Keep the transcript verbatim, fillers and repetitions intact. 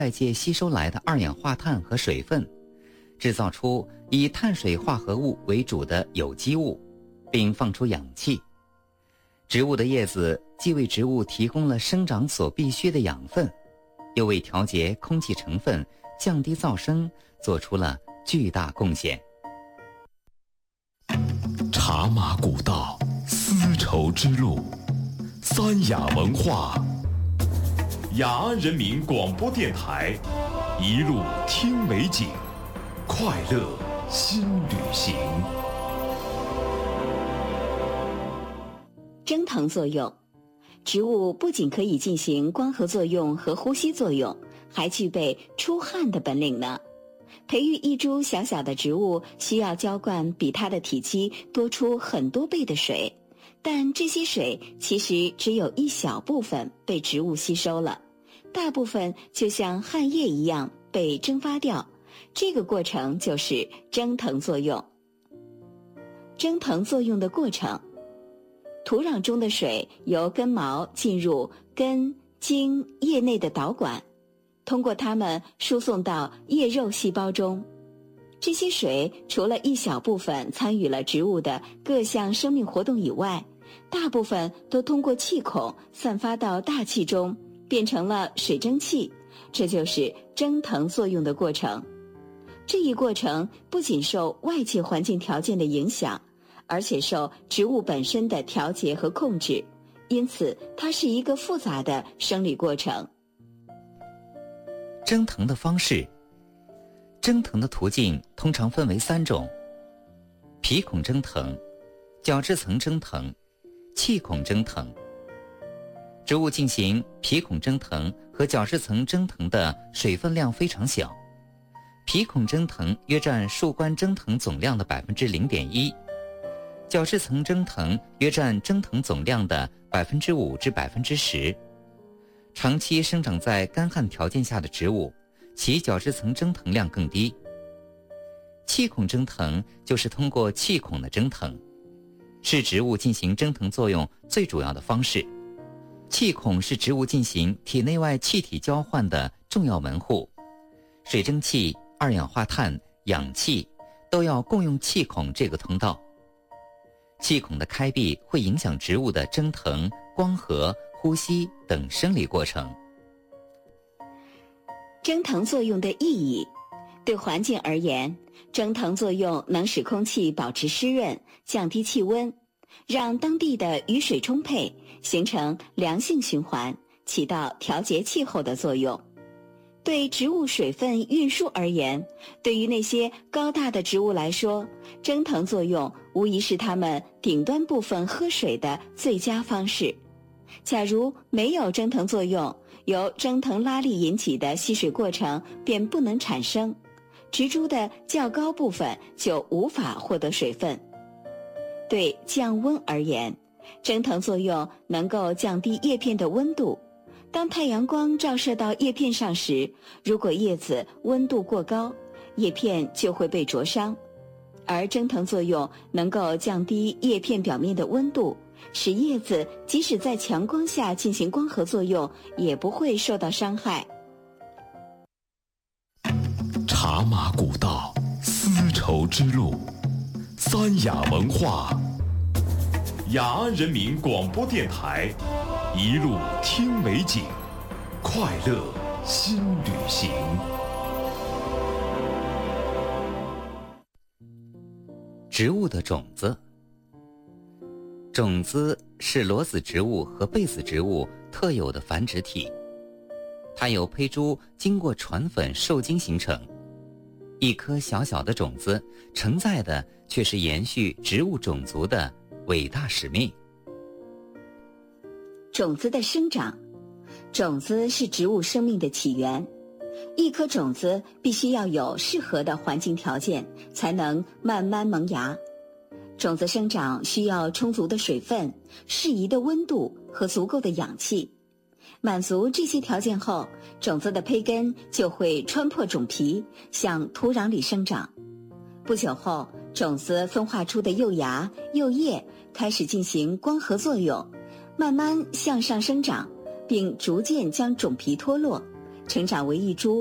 外界吸收来的二氧化碳和水分，制造出以碳水化合物为主的有机物，并放出氧气。植物的叶子既为植物提供了生长所必需的养分，又为调节空气成分、降低噪声做出了巨大贡献。 茶马古道，丝绸之路，三雅文化，雅安人民广播电台，一路听美景，快乐新旅行。 蒸腾作用，植物不仅可以进行光合作用和呼吸作用，还具备出汗的本领呢。培育一株小小的植物需要浇灌比它的体积多出很多倍的水，但这些水其实只有一小部分被植物吸收了，大部分就像汗液一样被蒸发掉，这个过程就是蒸腾作用。蒸腾作用的过程，土壤中的水由根毛进入根、茎、叶内的导管，通过它们输送到叶肉细胞中。这些水除了一小部分参与了植物的各项生命活动以外，大部分都通过气孔散发到大气中，变成了水蒸气，这就是蒸腾作用的过程。这一过程不仅受外界环境条件的影响，而且受植物本身的调节和控制，因此它是一个复杂的生理过程。 蒸腾的方式，蒸腾的途径通常分为三种：皮孔蒸腾、角质层蒸腾、气孔蒸腾。植物进行皮孔蒸腾和角质层蒸腾的水分量非常小，皮孔蒸腾约占树冠蒸腾总量的 百分之零点一， 角质层蒸腾约占蒸腾总量的 百分之五至百分之十。长期生长在干旱条件下的植物，其角质层蒸腾量更低。气孔蒸腾就是通过气孔的蒸腾，是植物进行蒸腾作用最主要的方式。气孔是植物进行体内外气体交换的重要门户，水蒸气、二氧化碳、氧气都要共用气孔这个通道。气孔的开闭会影响植物的蒸腾、光合、呼吸等生理过程。 蒸腾作用的意义，对环境而言，蒸腾作用能使空气保持湿润，降低气温，让当地的雨水充沛，形成良性循环，起到调节气候的作用。对植物水分运输而言，对于那些高大的植物来说，蒸腾作用无疑是它们顶端部分喝水的最佳方式。假如没有蒸腾作用，由蒸腾拉力引起的吸水过程便不能产生，植株的较高部分就无法获得水分。对降温而言，蒸腾作用能够降低叶片的温度。当太阳光照射到叶片上时，如果叶子温度过高，叶片就会被灼伤，而蒸腾作用能够降低叶片表面的温度，使叶子即使在强光下进行光合作用，也不会受到伤害。 茶马古道，丝绸之路，三雅文化，雅安人民广播电台，一路听美景，快乐新旅行。 植物的种子，种子是裸子植物和被子植物特有的繁殖体，它由胚珠经过传粉受精形成。一颗小小的种子承载的却是延续植物种族的伟大使命。 种子的生长，种子是植物生命的起源。一颗种子必须要有适合的环境条件，才能慢慢萌芽。种子生长需要充足的水分、适宜的温度和足够的氧气。满足这些条件后，种子的胚根就会穿破种皮，向土壤里生长。不久后，种子分化出的幼芽、幼叶开始进行光合作用，慢慢向上生长，并逐渐将种皮脱落， 成长为一株